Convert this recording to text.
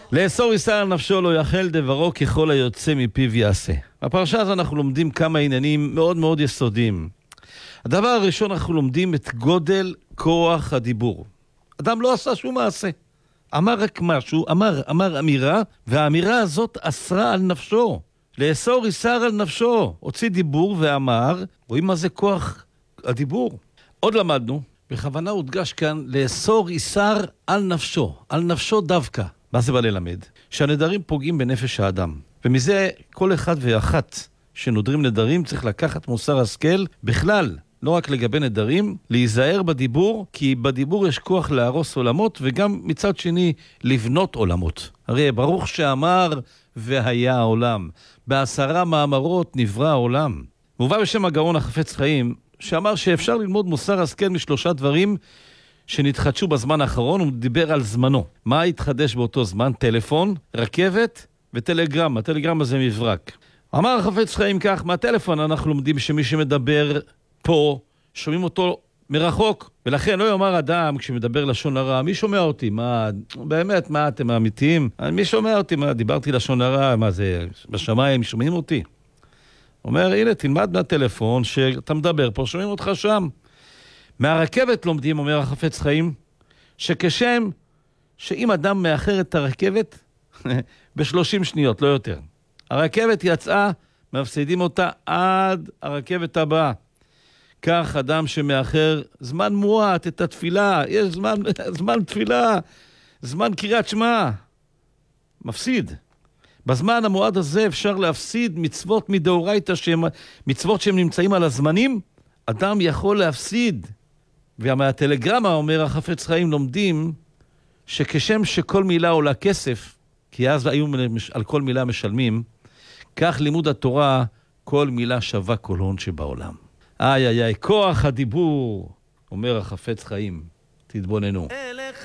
לאסור ייסר על נפשו לא יאכל דברו ככל היוצא מפיו יעשה. בפרשה הזו אנחנו לומדים כמה עניינים מאוד מאוד יסודיים. הדבר הראשון, אנחנו לומדים את גודל כוח הדיבור. אדם לא עשה שום מעשה. אמר רק משהו, אמר אמירה, והאמירה הזאת אסרה על נפשו. לאסור ייסר על נפשו. הוציא דיבור ואמר, רואים מה זה כוח הדיבור. עוד למדנו, בכוונה הודגש כאן, לאסור ייסר על נפשו דווקא. מה זה בא ללמד? שהנדרים פוגעים בנפש האדם. ומזה כל אחד ואחת שנודרים נדרים צריך לקחת מוסר השכל בכלל, לא רק לגבי נדרים, להיזהר בדיבור, כי בדיבור יש כוח להרוס עולמות, וגם מצד שני לבנות עולמות. הרי ברוך שאמר והיה העולם. ב10 מאמרות נברא העולם. מובא בשם הגאון החפץ חיים, שאמר שאפשר ללמוד מוסר השכל משלושה דברים שנתחדשו בזמן האחרון. הוא דיבר על זמנו. מה התחדש באותו זמן? טלפון, רכבת וטלגרמה. הטלגרמה זה מברק. אמר החפץ חיים כך, מהטלפון אנחנו לומדים שמי שמדבר פה, שומעים אותו מרחוק. ולכן לא יאמר אדם כשמדבר לשון הרע, מי שומע אותי? מה, באמת, מה אתם האמיתיים? מי שומע אותי? מה, דיברתי לשון הרע? מה זה, בשמיים שומעים אותי? אומר, הנה, תלמד מהטלפון שאתה מדבר פה, שומעים אותך שם. מהרכבת לומדים, אומר החפץ חיים, שכשם שאם אדם מאחר את הרכבת ב30 שניות, לא יותר. הרכבת יצאה, מפסידים אותה עד הרכבת הבאה. כך אדם שמאחר זמן מועט את התפילה, יש זמן תפילה, זמן קריאת שמע, מפסיד. בזמן המועד הזה אפשר להפסיד מצוות מדאורייתא, מצוות שהם נמצאים על הזמנים, אדם יכול להפסיד. ומהטלגרמה, אומר החפץ חיים, לומדים שכשם שכל מילה עולה כסף, כי אז היו על כל מילה משלמים, כך לימוד התורה, כל מילה שווה כל הון שבעולם. איי, כוח הדיבור, אומר החפץ חיים, תתבוננו.